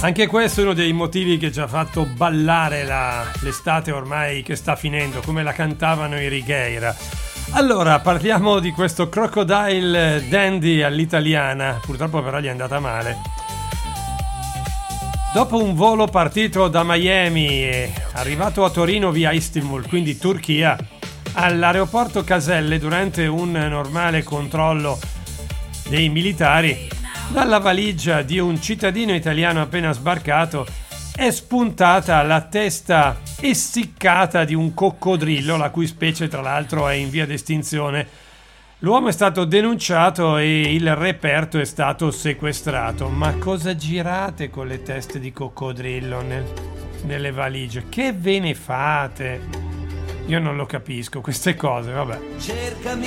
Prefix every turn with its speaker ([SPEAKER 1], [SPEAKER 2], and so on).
[SPEAKER 1] Anche questo è uno dei motivi che ci ha fatto ballare l'estate ormai che sta finendo, come la cantavano i Righeira. Allora, parliamo di questo Crocodile Dandy all'italiana, purtroppo però gli è andata male. Dopo un volo partito da Miami e arrivato a Torino via Istanbul, quindi Turchia, all'aeroporto Caselle, durante un normale controllo dei militari, dalla valigia di un cittadino italiano appena sbarcato è spuntata la testa essiccata di un coccodrillo, la cui specie tra l'altro è in via d'estinzione. L'uomo è stato denunciato e il reperto è stato sequestrato. Ma cosa girate con le teste di coccodrillo nelle valigie? Che ve ne fate? Io non lo capisco, queste cose, vabbè.